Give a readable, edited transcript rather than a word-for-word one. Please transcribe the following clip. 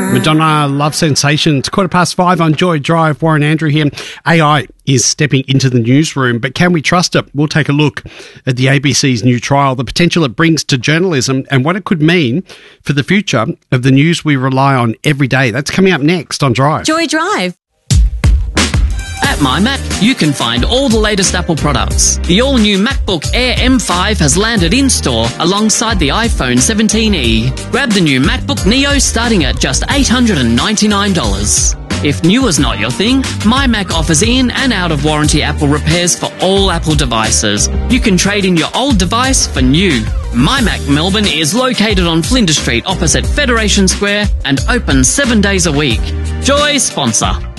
Madonna, Love Sensation. It's 5:15 on Joy Drive. Warren Andrew here. AI is stepping into the newsroom, but can we trust it? We'll take a look at the ABC's new trial, the potential it brings to journalism, and what it could mean for the future of the news we rely on every day. That's coming up next on Drive. Joy Drive. At MyMac, you can find all the latest Apple products. The all-new MacBook Air M5 has landed in-store alongside the iPhone 17e. Grab the new MacBook Neo starting at just $899. If new is not your thing, MyMac offers in and out-of-warranty Apple repairs for all Apple devices. You can trade in your old device for new. MyMac Melbourne is located on Flinders Street opposite Federation Square and open 7 days a week. Joy sponsor.